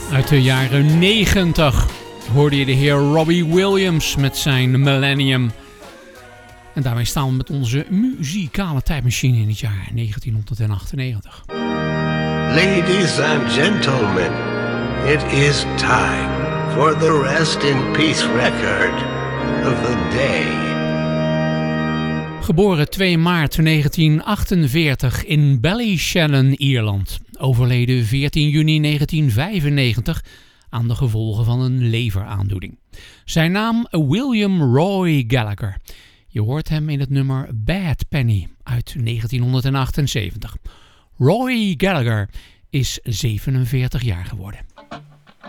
Uit de jaren 90 hoorde je de heer Robbie Williams met zijn Millennium. En daarmee staan we met onze muzikale tijdmachine in het jaar 1998. Ladies and gentlemen, it is time for the Rest in Peace record of the day. Geboren 2 maart 1948 in Ballyshannon, Ierland. Overleden 14 juni 1995 aan de gevolgen van een leveraandoening. Zijn naam William Roy Gallagher. Je hoort hem in het nummer Bad Penny uit 1978. Roy Gallagher is 47 jaar geworden.